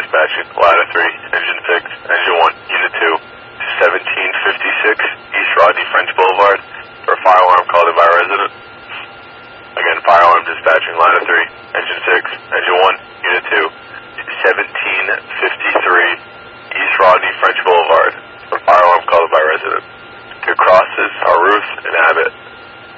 dispatching, ladder 3, engine 6, engine 1, unit 2, 1756 East Rodney French Boulevard for a fire alarm called by a resident. Again, fire alarm dispatching, ladder 3, engine 6, engine 1, unit 2, 1753 East Rodney French Boulevard for a fire alarm called by a resident. Two crosses, our roof, and Abbott.